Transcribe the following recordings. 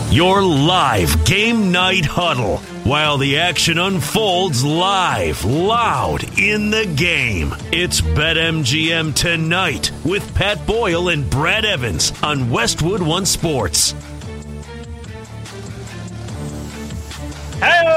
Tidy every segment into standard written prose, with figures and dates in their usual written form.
Your live game night huddle while the action unfolds live, loud in the game. It's BetMGM Tonight with Pat Boyle and Brad Evans on Westwood One Sports. Hello!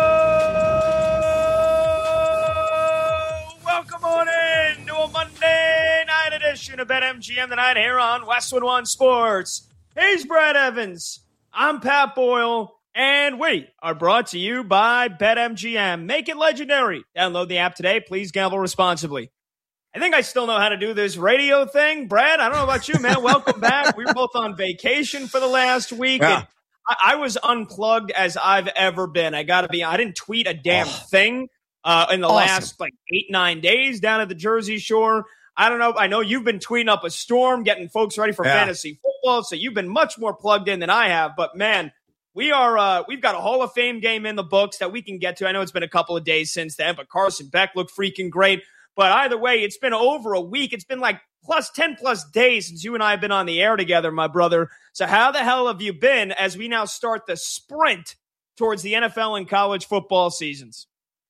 Welcome on in to a Monday night edition of BetMGM Tonight here on Westwood One Sports. He's Brad Evans. I'm Pat Boyle, and we are brought to you by BetMGM. Make it legendary. Download the app today. Please gamble responsibly. I think I still know how to do this radio thing. Brad, I don't know about you, man. Welcome back. We were both on vacation for the last week. Yeah. And I was unplugged as I've ever been. I got to be. I didn't tweet a damn thing in the last 8-9 days down at the Jersey Shore. I don't know. I know you've been tweeting up a storm, getting folks ready for fantasy football, so you've been much more plugged in than I have. But, man, we've got a Hall of Fame game in the books that we can get to. I know it's been a couple of days since then, but Carson Beck looked freaking great. But either way, it's been over a week. It's been like 10 plus days since you and I have been on the air together, my brother. So how the hell have you been as we now start the sprint towards the NFL and college football seasons?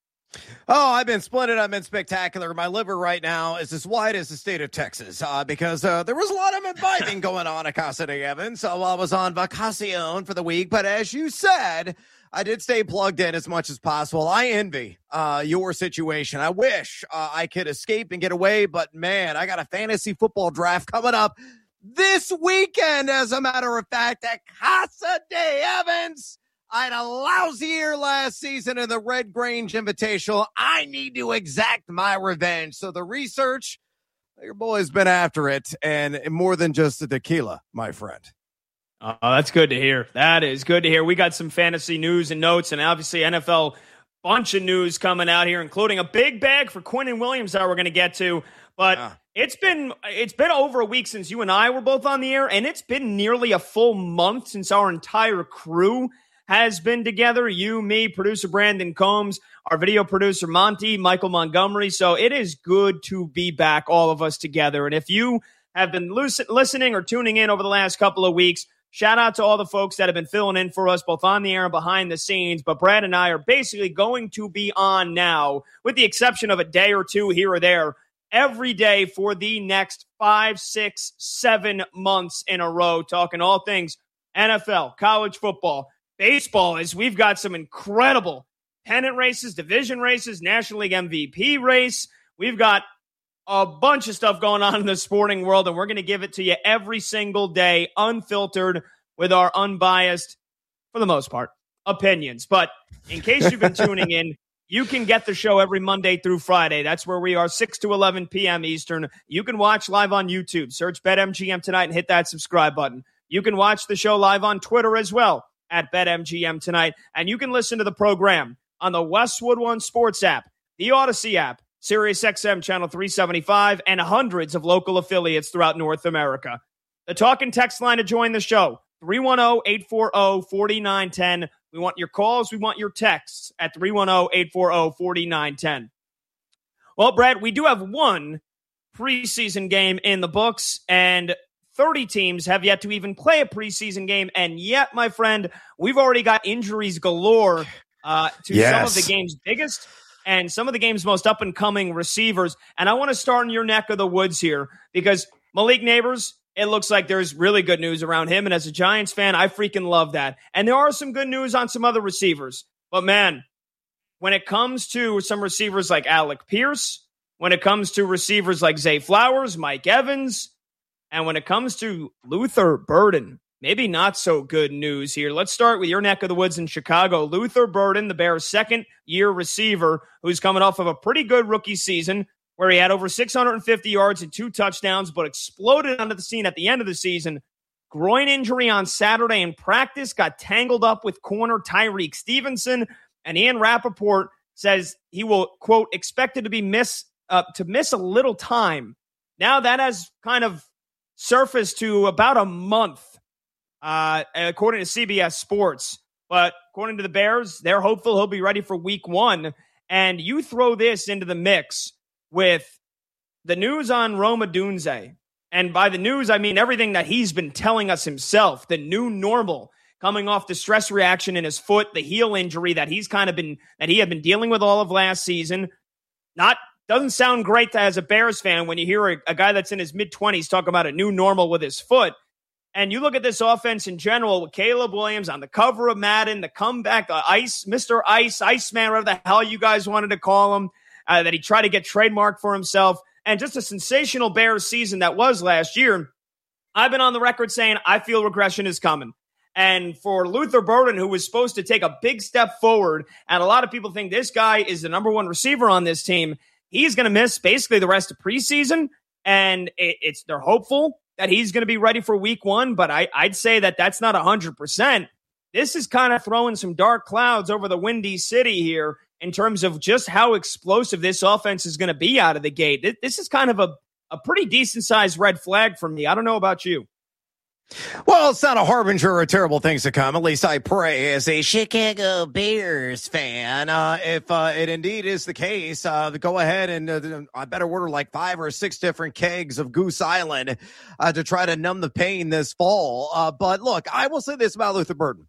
Oh, I've been splendid. I've been spectacular. My liver right now is as wide as the state of Texas because there was a lot of imbibing going on at Casa de Evans. So I was on vacacion for the week. But as you said, I did stay plugged in as much as possible. I envy your situation. I wish I could escape and get away. But, man, I got a fantasy football draft coming up this weekend, as a matter of fact, at Casa de Evans. I had a lousy year last season in the Red Grange Invitational. I need to exact my revenge. So the research, your boy's been after it, and more than just the tequila, my friend. Oh, that's good to hear. That is good to hear. We got some fantasy news and notes, and obviously NFL bunch of news coming out here, including a big bag for Quinnen Williams that we're going to get to. But it's been over a week since you and I were both on the air, and it's been nearly a full month since our entire crew has been together. You, me, producer Brandon Combs, our video producer Monty, Michael Montgomery. So it is good to be back, all of us together. And if you have been listening or tuning in over the last couple of weeks, shout out to all the folks that have been filling in for us, both on the air and behind the scenes. But Brad and I are basically going to be on now, with the exception of a day or two here or there, every day for the next 5, 6, 7 months in a row, talking all things NFL, college football, baseball, as we've got some incredible pennant races, division races, National League MVP race. We've got a bunch of stuff going on in the sporting world, and we're going to give it to you every single day, unfiltered, with our unbiased, for the most part, opinions. But in case you've been tuning in, you can get the show every Monday through Friday. That's where we are, 6 to 11 p.m. Eastern. You can watch live on YouTube. Search BetMGM Tonight and hit that subscribe button. You can watch the show live on Twitter as well, at BetMGM Tonight. And you can listen to the program on the Westwood One Sports app, the Odyssey app, SiriusXM Channel 375, and hundreds of local affiliates throughout North America. The talk and text line to join the show, 310-840-4910. We want your calls. We want your texts at 310-840-4910. Well, Brad, we do have one preseason game in the books, and 30 teams have yet to even play a preseason game, and yet, my friend, we've already got injuries galore to some of the game's biggest and some of the game's most up-and-coming receivers. And I want to start in your neck of the woods here, because Malik Neighbors, it looks like there's really good news around him, and as a Giants fan, I freaking love that. And there are some good news on some other receivers. But, man, when it comes to some receivers like Alec Pierce, when it comes to receivers like Zay Flowers, Mike Evans, and when it comes to Luther Burden, maybe not so good news here. Let's start with your neck of the woods in Chicago. Luther Burden, the Bears' second-year receiver, who's coming off of a pretty good rookie season where he had over 650 yards and 2 touchdowns, but exploded onto the scene at the end of the season. Groin injury on Saturday in practice, got tangled up with corner Tyreek Stevenson, and Ian Rappaport says he will, quote, expected to miss a little time. Now that has kind of surfaced to about a month, according to CBS Sports. But according to the Bears, they're hopeful he'll be ready for week 1. And you throw this into the mix with the news on Rome Odunze. And by the news, I mean everything that he's been telling us himself, the new normal coming off the stress reaction in his foot, the heel injury that he had been dealing with all of last season. Doesn't sound great as a Bears fan when you hear a guy that's in his mid-20s talk about a new normal with his foot. And you look at this offense in general with Caleb Williams on the cover of Madden, the comeback, Mr. Iceman, whatever the hell you guys wanted to call him, that he tried to get trademarked for himself, and just a sensational Bears season that was last year. I've been on the record saying I feel regression is coming. And for Luther Burden, who was supposed to take a big step forward, and a lot of people think this guy is the number one receiver on this team, he's going to miss basically the rest of preseason, and they're hopeful that he's going to be ready for week 1, but I'd say that that's not 100%. This is kind of throwing some dark clouds over the Windy City here in terms of just how explosive this offense is going to be out of the gate. This is kind of a pretty decent-sized red flag for me. I don't know about you. Well, it's not a harbinger of terrible things to come. At least I pray as a Chicago Bears fan. If it indeed is the case, go ahead and I better order like 5 or 6 different kegs of Goose Island to try to numb the pain this fall. But look, I will say this about Luther Burden.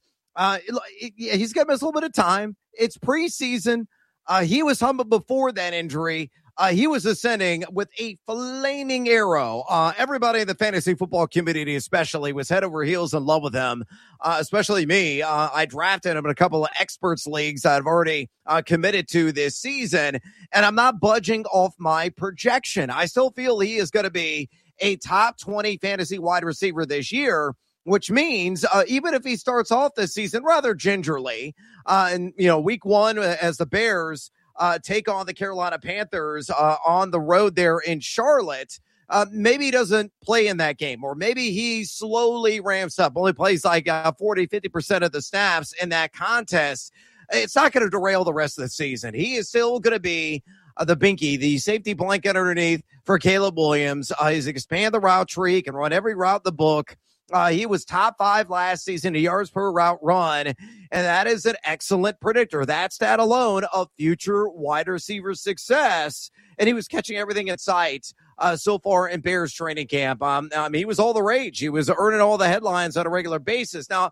He's going to miss a little bit of time. It's preseason. He was humbled before that injury. He was ascending with a flaming arrow. Everybody in the fantasy football community especially was head over heels in love with him, especially me. I drafted him in a couple of experts leagues I've already committed to this season, and I'm not budging off my projection. I still feel he is going to be a top 20 fantasy wide receiver this year, which means even if he starts off this season rather gingerly, and week 1 as the Bears take on the Carolina Panthers on the road there in Charlotte, maybe he doesn't play in that game, or maybe he slowly ramps up, only plays like 40-50% of the snaps in that contest. It's not going to derail the rest of the season. He is still going to be the binky, the safety blanket underneath for Caleb Williams. He's expand the route tree, can run every route in the book. He was top 5 last season in yards per route run, and that is an excellent predictor. That stat alone of future wide receiver success, and he was catching everything in sight so far in Bears training camp. He was all the rage. He was earning all the headlines on a regular basis. Now,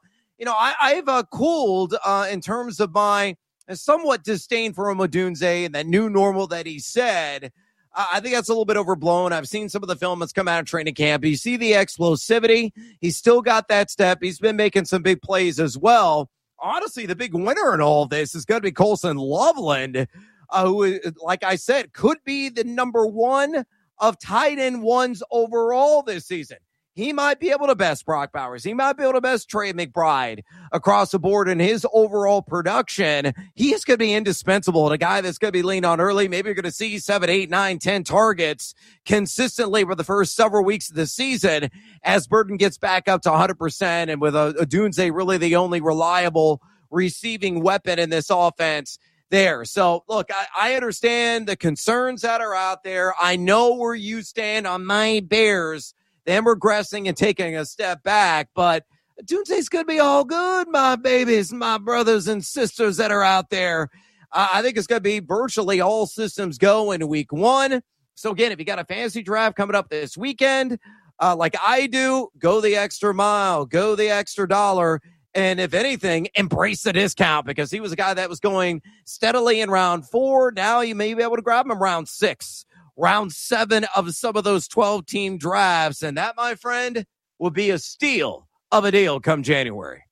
I've cooled in terms of my somewhat disdain for Odunze and that new normal that he said. I think that's a little bit overblown. I've seen some of the film that's come out of training camp. You see the explosivity. He's still got that step. He's been making some big plays as well. Honestly, the big winner in all of this is going to be Colston Loveland, who, like I said, could be the number 1 of tight end ones overall this season. He might be able to best Brock Bowers. He might be able to best Trey McBride across the board in his overall production. He is going to be indispensable and a guy that's going to be leaned on early. Maybe you're going to see 7, 8, 9, 10 targets consistently for the first several weeks of the season as Burton gets back up to 100%. And with Odunze really the only reliable receiving weapon in this offense there. So, look, I understand the concerns that are out there. I know where you stand on my Bears, them regressing and taking a step back, but Odunze's going to be all good, my babies, my brothers and sisters that are out there. I think it's going to be virtually all systems go in week 1. So, again, if you got a fantasy draft coming up this weekend, like I do, go the extra mile, go the extra dollar, and if anything, embrace the discount, because he was a guy that was going steadily in round 4. Now you may be able to grab him round 6. Round 7 of some of those 12-team drafts. And that, my friend, will be a steal of a deal come January.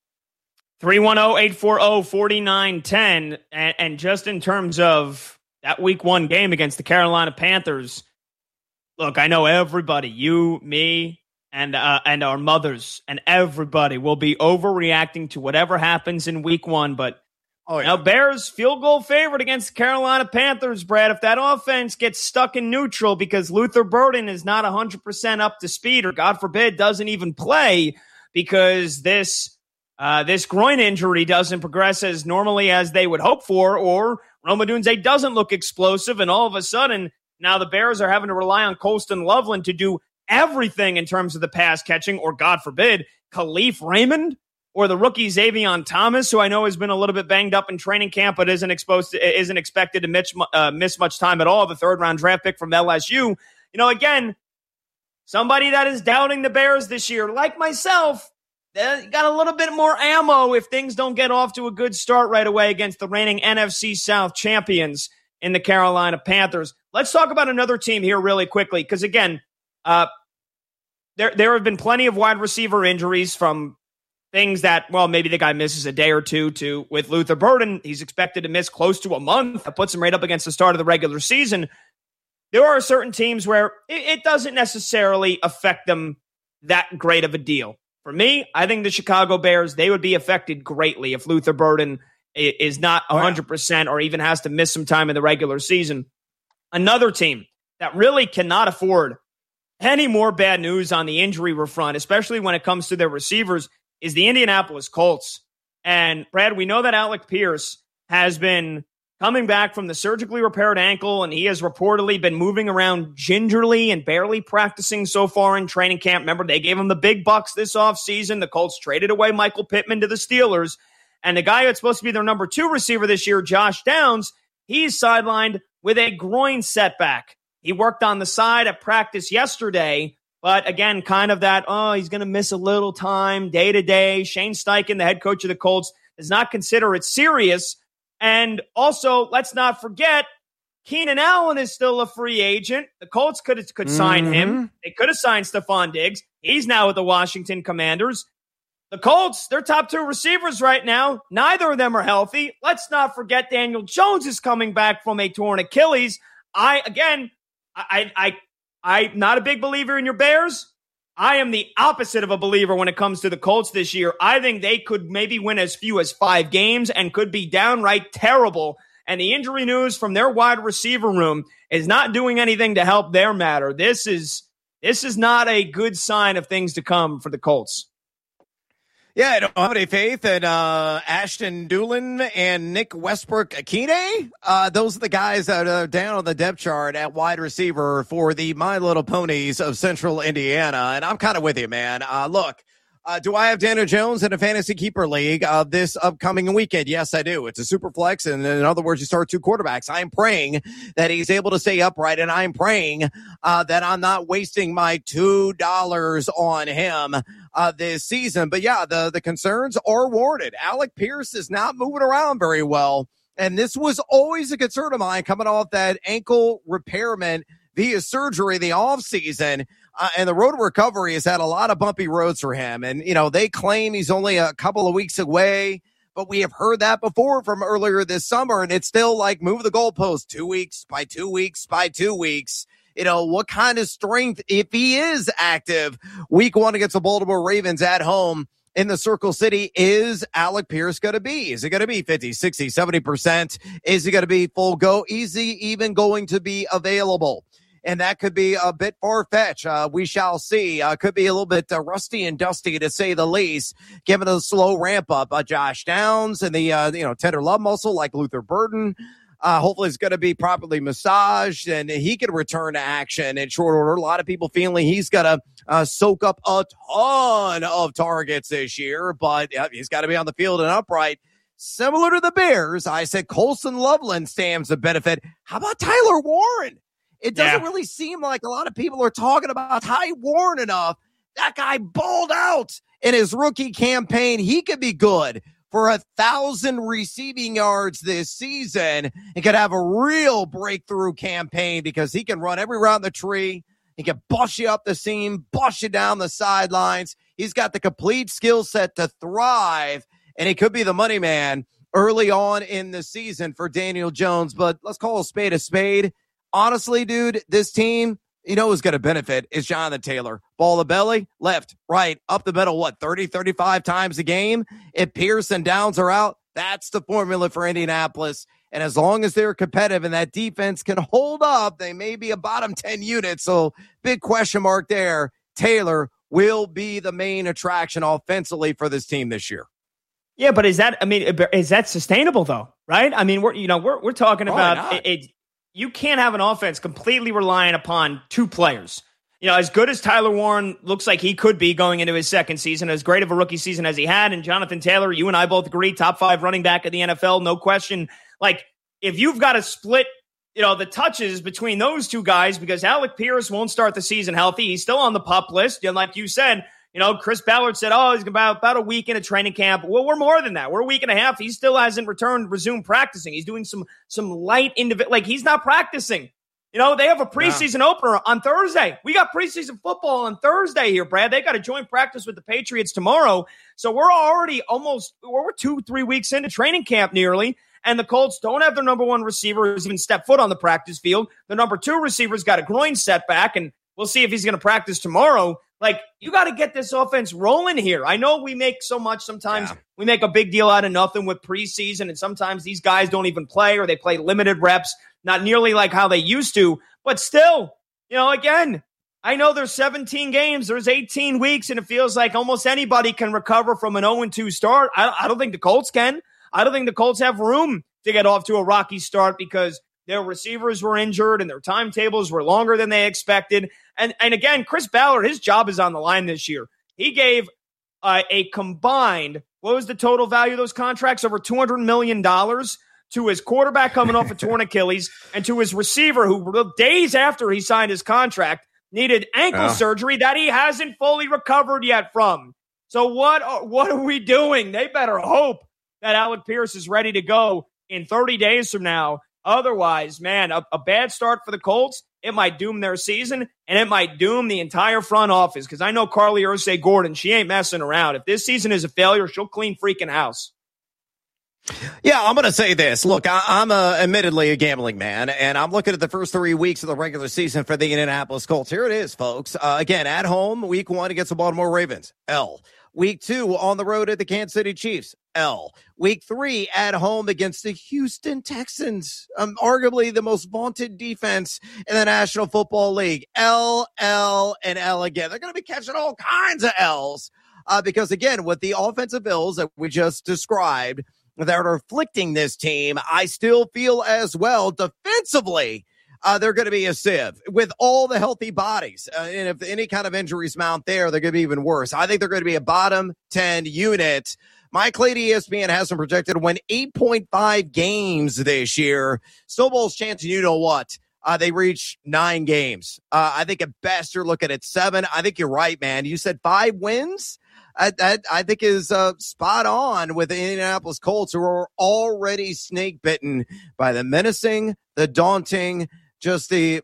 310-840-4910. And just in terms of that week 1 game against the Carolina Panthers, look, I know everybody, you, me, and our mothers and everybody will be overreacting to whatever happens in week 1, but now, Bears field goal favorite against the Carolina Panthers, Brad. If that offense gets stuck in neutral because Luther Burden is not 100% up to speed, or God forbid doesn't even play because this groin injury doesn't progress as normally as they would hope for, or Rome Odunze doesn't look explosive, and all of a sudden now the Bears are having to rely on Colston Loveland to do everything in terms of the pass catching, or God forbid, Khalif Raymond, or the rookie Xavier Thomas, who I know has been a little bit banged up in training camp, but isn't expected to miss much time at all. The 3rd-round draft pick from LSU. Again, somebody that is doubting the Bears this year, like myself, they got a little bit more ammo if things don't get off to a good start right away against the reigning NFC South champions in the Carolina Panthers. Let's talk about another team here really quickly, because again, there have been plenty of wide receiver injuries, from things that, well, maybe the guy misses a day or two, to with Luther Burden, he's expected to miss close to a month. That puts him right up against the start of the regular season. There are certain teams where it doesn't necessarily affect them that great of a deal. For me, I think the Chicago Bears, they would be affected greatly if Luther Burden is not 100% or even has to miss some time in the regular season. Another team that really cannot afford any more bad news on the injury front, especially when it comes to their receivers, is the Indianapolis Colts. And Brad, we know that Alec Pierce has been coming back from the surgically repaired ankle, and he has reportedly been moving around gingerly and barely practicing so far in training camp. Remember, they gave him the big bucks this offseason. The Colts traded away Michael Pittman to the Steelers. And the guy that's supposed to be their number 2 receiver this year, Josh Downs, he's sidelined with a groin setback. He worked on the side at practice yesterday, but again, kind of that, he's going to miss a little time day to day. Shane Steichen, the head coach of the Colts, does not consider it serious. And also, let's not forget, Keenan Allen is still a free agent. The Colts could sign him. They could have signed Stephon Diggs. He's now with the Washington Commanders. The Colts, their top 2 receivers right now, neither of them are healthy. Let's not forget Daniel Jones is coming back from a torn Achilles. I'm not a big believer in your Bears. I am the opposite of a believer when it comes to the Colts this year. I think they could maybe win as few as 5 games and could be downright terrible. And the injury news from their wide receiver room is not doing anything to help their matter. This is not a good sign of things to come for the Colts. Yeah, I don't have any faith in Ashton Dulin and Nick Westbrook-Akine. Those are the guys that are down on the depth chart at wide receiver for the My Little Ponies of Central Indiana. And I'm kind of with you, man. Look, do I have Daniel Jones in a fantasy keeper league this upcoming weekend? Yes, I do. It's a super flex. And in other words, you start 2 quarterbacks. I'm praying that he's able to stay upright, and I'm praying that I'm not wasting my $2 on him this season. But yeah, the concerns are warranted. Alec Pierce is not moving around very well. And this was always a concern of mine coming off that ankle repairment via surgery the offseason. And the road to recovery has had a lot of bumpy roads for him. And, they claim he's only a couple of weeks away, but we have heard that before from earlier this summer. And it's still like move the goalpost 2 weeks by 2 weeks by 2 weeks. What kind of strength, if he is active week 1 against the Baltimore Ravens at home in the Circle City, is Alec Pierce going to be? Is it going to be 50, 60, 70%? Is he going to be full go? Is he even going to be available? And that could be a bit far-fetched. We shall see. Could be a little bit rusty and dusty, to say the least, given a slow ramp-up. Josh Downs and the tender love muscle like Luther Burden. Hopefully it's going to be properly massaged, and he can return to action in short order. A lot of people feeling he's going to soak up a ton of targets this year, but he's got to be on the field and upright. Similar to the Bears, I said Colson Loveland stands to benefit. How about Tyler Warren? It doesn't really seem like a lot of people are talking about Ty Warren enough. That guy balled out in his rookie campaign. He could be good for 1,000 receiving yards this season and could have a real breakthrough campaign because he can run every route in the tree. He can bust you up the seam, bust you down the sidelines. He's got the complete skill set to thrive, and he could be the money man early on in the season for Daniel Jones. But let's call a spade a spade. Honestly, dude, this team, who's going to benefit is Jonathan Taylor. Ball the belly, left, right, up the middle, 30, 35 times a game? If Pierce and Downs are out, that's the formula for Indianapolis. And as long as they're competitive and that defense can hold up, they may be a bottom 10 unit. So big question mark there. Taylor will be the main attraction offensively for this team this year. Yeah, but is that sustainable though? Right? I mean, we're talking about it. You can't have an offense completely reliant upon 2 players. As good as Tyler Warren looks like he could be going into his second season, as great of a rookie season as he had, and Jonathan Taylor, you and I both agree, top 5 running back in the NFL, no question. Like, if you've got to split, the touches between those 2 guys, because Alec Pierce won't start the season healthy, he's still on the PUP list. Like you said, Chris Ballard said, he's about a week in a training camp. Well, we're more than that. We're a week and a half. He still hasn't resumed practicing. He's doing some light individual, like he's not practicing. They have a preseason opener on Thursday. We got preseason football on Thursday here, Brad. They got a joint practice with the Patriots tomorrow. So we're already we're 2-3 weeks into training camp nearly. And the Colts don't have their number one receiver who's even stepped foot on the practice field. The number two receiver's got a groin setback, and we'll see if he's going to practice tomorrow. Like, you got to get this offense rolling here. I know we make so much sometimes. Yeah. We make a big deal out of nothing with preseason, and sometimes these guys don't even play or they play limited reps, not nearly like how they used to. But still, again, I know there's 17 games, there's 18 weeks, and it feels like almost anybody can recover from an 0-2 start. I don't think the Colts can. I don't think the Colts have room to get off to a rocky start because their receivers were injured and their timetables were longer than they expected. And again, Chris Ballard, his job is on the line this year. He gave a combined, what was the total value of those contracts? Over $200 million to his quarterback coming off a torn Achilles and to his receiver who days after he signed his contract needed ankle surgery that he hasn't fully recovered yet from. So what are we doing? They better hope that Alec Pierce is ready to go in 30 days from now. Otherwise, man, a bad start for the Colts, it might doom their season, and it might doom the entire front office, because I know Carly Ursay-Gordon, she ain't messing around. If this season is a failure, she'll clean freaking house. Yeah, I'm going to say this. Look, I'm admittedly a gambling man, and I'm looking at the first 3 weeks of the regular season for the Indianapolis Colts. Here it is, folks. Again, at home, week 1 against the Baltimore Ravens, L. Week 2 on the road at the Kansas City Chiefs, L. Week 3 at home against the Houston Texans, arguably the most vaunted defense in the National Football League, L, and L again. They're going to be catching all kinds of L's because, again, with the offensive ills that we just described that are afflicting this team, I still feel as well defensively they're going to be a sieve with all the healthy bodies. And if any kind of injuries mount there, they're going to be even worse. I think they're going to be a bottom 10 unit. Mike Lady, ESPN has them projected to win 8.5 games this year. Snowball's chance, and you know what? They reach 9 games. I think at best you're looking at 7. I think you're right, man. You said 5 wins? I think is spot on with the Indianapolis Colts, who are already snake bitten by the menacing, the daunting, just the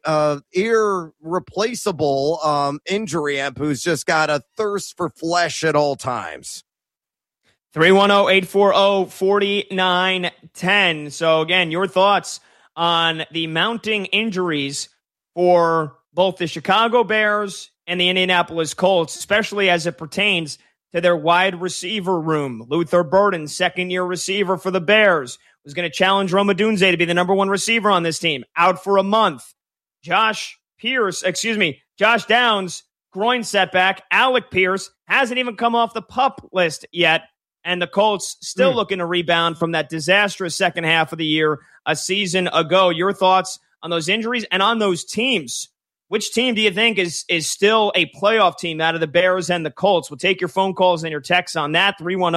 irreplaceable injury amp who's just got a thirst for flesh at all times. 310-840-4910. So again, your thoughts on the mounting injuries for both the Chicago Bears and the Indianapolis Colts, especially as it pertains to their wide receiver room. Luther Burden, second-year receiver for the Bears, was going to challenge Rome Odunze to be the number one receiver on this team, out for a month. Josh Downs, groin setback. Alec Pierce hasn't even come off the PUP list yet, and the Colts still looking to rebound from that disastrous second half of the year a season ago. Your thoughts on those injuries and on those teams? Which team do you think is still a playoff team out of the Bears and the Colts? We'll take your phone calls and your texts on that,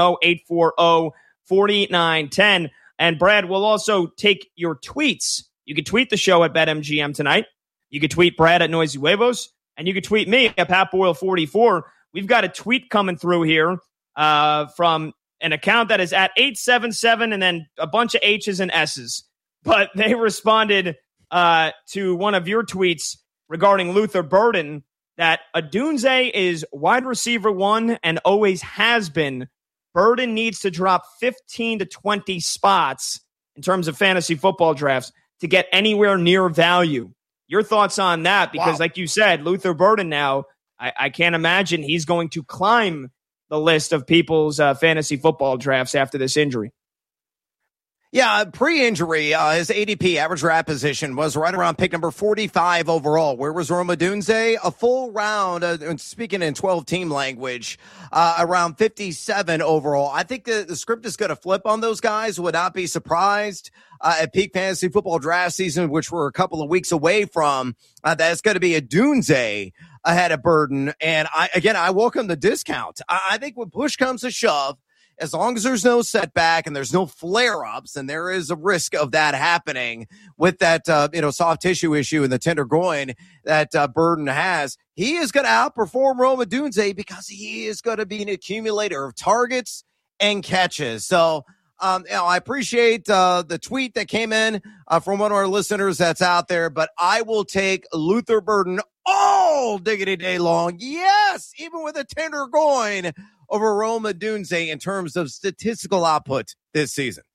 310-840-4910. And Brad, we'll also take your tweets. You can tweet the show at BetMGM tonight. You can tweet Brad at Noisy Huevos, and you can tweet me at PatBoyle44. We've got a tweet coming through here from an account that is at 877 and then a bunch of H's and S's. But they responded to one of your tweets regarding Luther Burden that Odunze is wide receiver 1 and always has been. Burden needs to drop 15 to 20 spots in terms of fantasy football drafts to get anywhere near value. Your thoughts on that? Because like you said, Luther Burden now, I can't imagine he's going to climb the list of people's fantasy football drafts after this injury. Yeah, pre-injury, his ADP, average draft position, was right around pick number 45 overall. Where was Rome Odunze? A full round, speaking in 12-team language, around 57 overall. I think the script is going to flip on those guys. Would not be surprised at peak fantasy football draft season, which we're a couple of weeks away from, that's going to be Odunze ahead of Burden. And I welcome the discount. I think when push comes to shove, as long as there's no setback and there's no flare-ups, and there is a risk of that happening with that, soft tissue issue in the tender groin that Burden has, he is going to outperform Rome Odunze because he is going to be an accumulator of targets and catches. So, I appreciate the tweet that came in from one of our listeners that's out there, but I will take Luther Burden all diggity day long. Yes, even with a tender groin over Rome Odunze in terms of statistical output this season.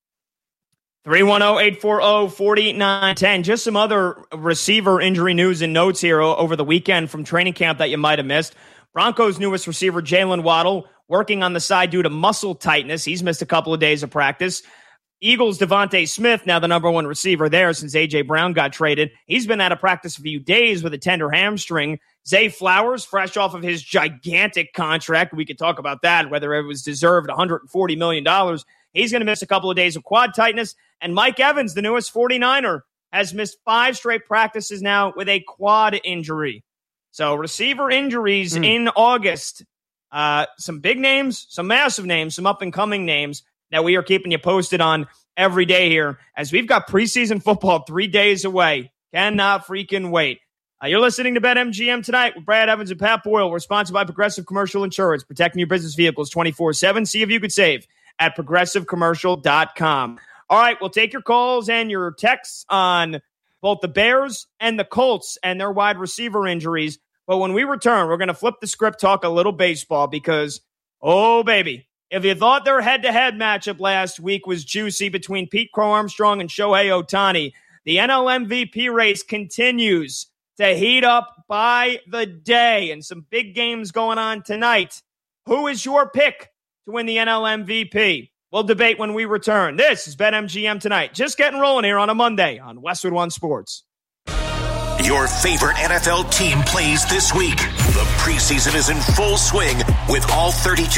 310-840-4910. Just some other receiver injury news and notes here over the weekend from training camp that you might have missed. Broncos' newest receiver, Jalen Waddle, working on the side due to muscle tightness. He's missed a couple of days of practice. Eagles' Devontae Smith, now the number one receiver there since A.J. Brown got traded. He's been out of practice a few days with a tender hamstring. Zay Flowers, fresh off of his gigantic contract. We could talk about that, whether it was deserved $140 million. He's going to miss a couple of days of quad tightness. And Mike Evans, the newest 49er, has missed 5 straight practices now with a quad injury. So receiver injuries in August. Some big names, some massive names, some up-and-coming names that we are keeping you posted on every day here as we've got preseason football 3 days away. Cannot freaking wait. You're listening to BetMGM tonight with Brad Evans and Pat Boyle. We're sponsored by Progressive Commercial Insurance, protecting your business vehicles 24/7. See if you could save at progressivecommercial.com. All right, we'll take your calls and your texts on both the Bears and the Colts and their wide receiver injuries. But when we return, we're going to flip the script, talk a little baseball because, oh, baby, if you thought their head-to-head matchup last week was juicy between Pete Crow Armstrong and Shohei Ohtani, the NL MVP race continues to heat up by the day, and some big games going on tonight. Who is your pick to win the NL MVP? We'll debate when we return. This is BetMGM Tonight. Just getting rolling here on a Monday on Westwood One Sports. Your favorite NFL team plays this week. The preseason is in full swing with all 32